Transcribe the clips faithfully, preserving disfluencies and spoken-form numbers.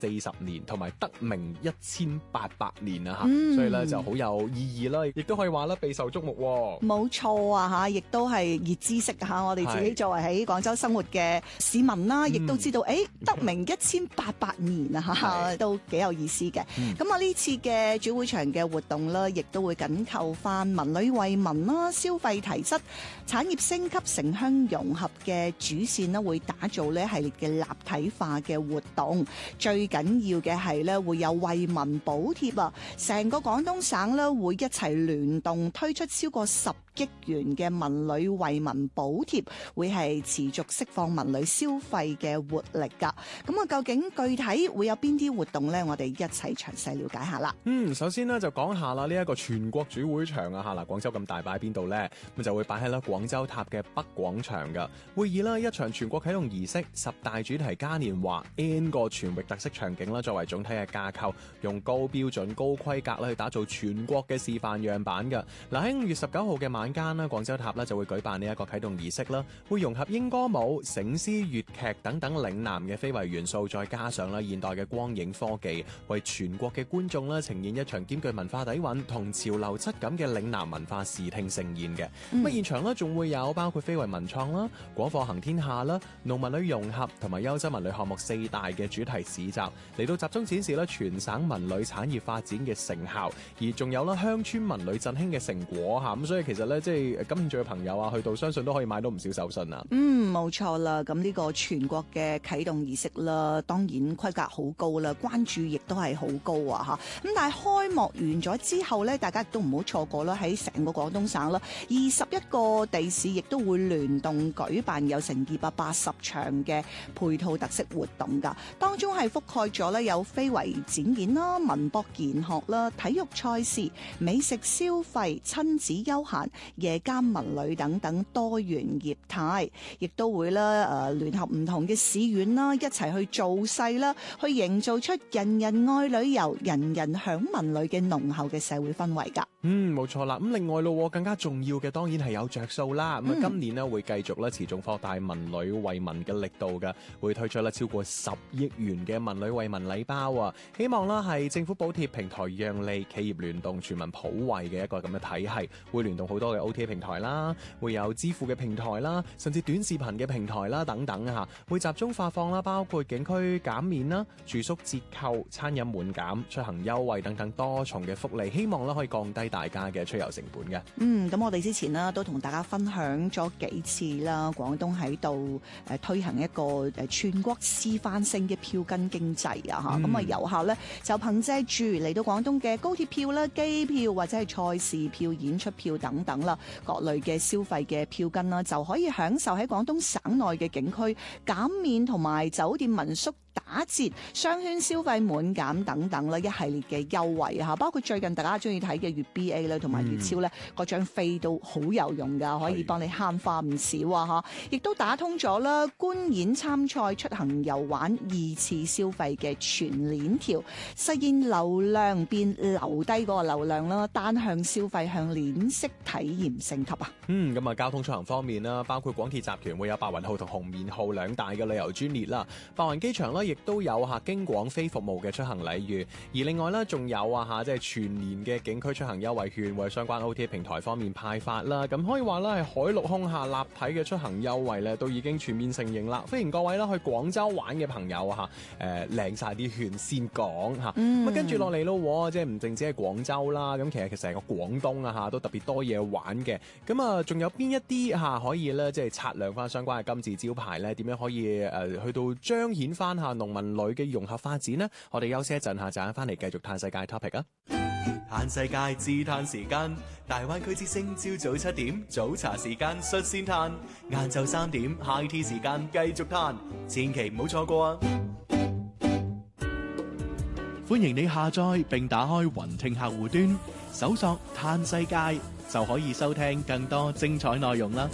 四十年，同埋得名一千八百年啊吓、 嗯， 所以咧就好有意義啦，亦都可以話咧備受矚目。 冇錯啊吓，亦都係熱知識吓，我哋自己作為喺廣州生活嘅市民啦，亦都知道誒、欸、得名一千八百年啊吓，都幾有意思嘅。咁啊呢次嘅主會場嘅活動咧，亦都會緊扣翻文旅惠民啦、消費提質、產業升級、城鄉融合嘅主線啦，會打造呢一系列嘅立體化嘅活動。最緊要嘅係咧，會有惠民補貼啊！成個廣東省咧會一齊聯動推出超過十億元嘅文旅惠民補貼，會係持續釋放文旅消費嘅活力噶。咁啊，究竟具體會有邊啲活動呢？我哋一齊詳細了解下啦。 嗯，首先呢，就講下啦，呢一個全國主會場啊，吓嗱，廣州咁大擺喺邊度呢？咁就會擺喺啦廣州塔嘅北廣場噶。會以啦一場全國啟動儀式、十大主題嘉年華、N 個全域特色場景啦，作為總體嘅架構，用高標準、高規格啦去打造全國嘅示範樣板噶。嗱，喺五月十九號嘅晚間啦，廣州塔啦就會舉辦呢一個啟動儀式啦，會融合英歌舞、醒獅、粵劇等等嶺南嘅非遺元素，再加上啦現代嘅光影科技，為全國嘅觀眾啦呈現一場兼具文化底蘊同潮流質感嘅嶺南文化視聽盛宴嘅。咁、嗯、啊，現場咧仲會有包括非遺文創啦、廣貨行天下啦、農文旅融合同埋優質文旅項目四大嘅主題市集，嚟到集中展示啦全省文旅產業發展嘅成效，而仲有啦鄉村文旅振興嘅成果吓。咁所以其實咧，即係感興趣嘅朋友啊，去到相信都可以買到唔少手信啊。 嗯，冇錯啦。咁呢個全國嘅啟動儀式啦，當然規格好高啦，關注亦都係好高啊吓。咁但係開幕完咗之後咧，大家亦都唔好錯過啦。喺成個廣東省啦，二十一個地市亦都會聯動舉辦有成二百八十場嘅配套特色活動噶，當中係覆蓋咗咧有非遺展演啦、文博研學啦、體育賽事、美食消費、親子休閒、夜間文旅等等多元業態，亦都會啦誒聯合唔同嘅市縣啦，一齊去造勢啦，去營造出人人愛旅遊、人人享文旅嘅濃厚嘅社會氛圍噶。 嗯，冇錯啦。咁另外咯，更加重要嘅當然係有着數啦。咁、嗯、啊，今年呢會繼續咧持續擴大文旅惠民嘅力度嘅，會推出咧超過十億元嘅文旅惠民禮包啊！希望啦係政府補貼平台讓利，企業聯動全民普惠嘅一個咁嘅體系，會聯動好多嘅 O T A 平台啦，會有支付嘅平台啦，甚至短視頻嘅平台啦等等嚇，會集中發放啦，包括景區減免啦、住宿折扣、餐飲滿減、出行優惠等等多重嘅福利，希望啦可以降低大家嘅出遊成本嘅。 嗯，咁我哋之前呢都同大家分享咗幾次啦，廣東喺度誒推行一個誒全國示範性嘅票根經濟啊嚇，咁啊遊客咧就憑藉住嚟到廣東嘅高鐵票啦、機票或者係賽事票、演出票等等啦，各類嘅消費嘅票根啦，就可以享受喺廣東省內嘅景區減免同埋酒店民宿打折、商圈消費滿減等等啦，一系列嘅優惠嚇，包括最近大家中意睇嘅粵 B A 咧，同埋粵超咧，嗰張飛都好有用噶，可以幫你慳花唔少啊嚇！亦都打通咗啦，觀演參賽、出行遊玩二次消費嘅全鏈條，實現流量變留低嗰個流量啦，單向消費向鏈式體驗升級啊！ 嗯，咁啊，交通出行方面啦，包括廣鐵集團會有白雲號同紅棉號兩大嘅旅遊專列啦，白雲機場啦，亦都有嚇經廣飛服務嘅出行禮遇，而另外咧仲有啊嚇，即係全年嘅景區出行優惠券，為相關 O T A 平台方面派發啦。咁可以話咧係海陸空下立體嘅出行優惠咧，都已經全面成型啦。歡迎各位啦去廣州玩嘅朋友嚇，誒領晒啲券先講嚇。咁、嗯、啊跟住落嚟咯，即係唔淨止係廣州啦，咁其實其實成個廣東啊嚇都特別多嘢玩嘅。咁啊，仲有邊一啲嚇可以咧即係擦亮翻相關嘅金字招牌咧？點樣可以誒、呃、去到彰顯翻下農民旅嘅融合發展呢？我哋休息一陣下，陣間翻嚟繼續嘆世界 topic 啊！ 嘆世界自嘆時間，大灣區之聲朝早七點早茶時間率先嘆，晏晝三點 high tea 時間繼續嘆，千祈唔好錯過啊！歡迎你下載並打開雲聽客戶端，搜索嘆世界就可以收聽更多精彩內容啦！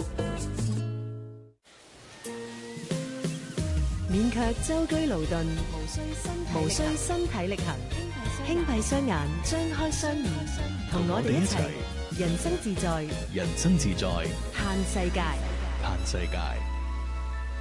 免卻舟車勞頓，無需身體力行，輕閉雙眼，張開雙耳，同我哋一齊人生自在， 人生自在， 嘆世界， 嘆世界。